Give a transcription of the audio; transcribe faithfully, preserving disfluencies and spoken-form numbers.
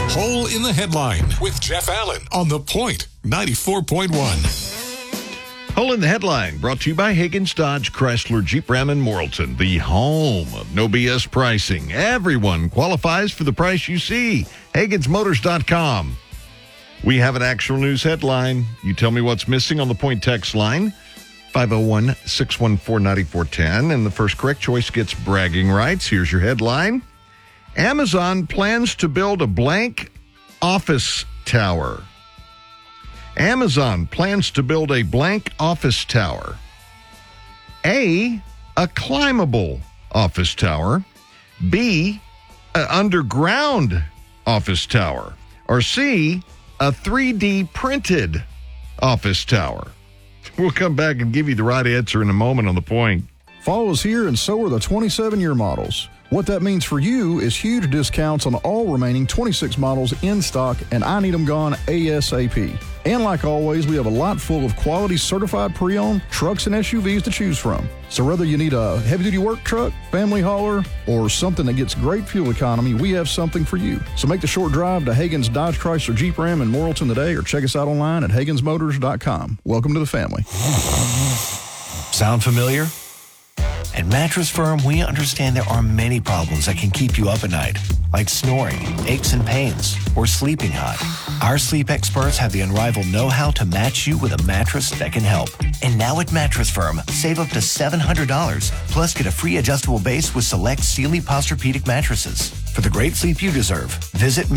Hole in the Headline with Jeff Allen on The Point ninety-four point one. Hole in the Headline brought to you by Higgins Dodge Chrysler Jeep Ram in Morrilton, the home of no B S pricing. Everyone qualifies for the price you see. Higgins Motors dot com. We have an actual news headline. You tell me what's missing on the Point text line, five oh one, six one four, nine four one oh. And the first correct choice gets bragging rights. Here's your headline. Amazon plans to build a blank office tower. Amazon plans to build a blank office tower. A, a climbable office tower. B, an underground office tower. Or C, a three D printed office tower. We'll come back and give you the right answer in a moment on The Point. Fall is here, and so are the twenty-seven-year models. What that means for you is huge discounts on all remaining twenty-six models in stock, and I need them gone ASAP. And like always, we have a lot full of quality certified pre-owned trucks and S U Vs to choose from. So whether you need a heavy-duty work truck, family hauler, or something that gets great fuel economy, we have something for you. So make the short drive to Higgins Dodge Chrysler Jeep Ram in Morrilton today, or check us out online at Higgins Motors dot com. Welcome to the family. Sound familiar? At Mattress Firm, we understand there are many problems that can keep you up at night, like snoring, aches and pains, or sleeping hot. Our sleep experts have the unrivaled know-how to match you with a mattress that can help. And now at Mattress Firm, save up to seven hundred dollars, plus get a free adjustable base with select Sealy Posturepedic mattresses. For the great sleep you deserve, visit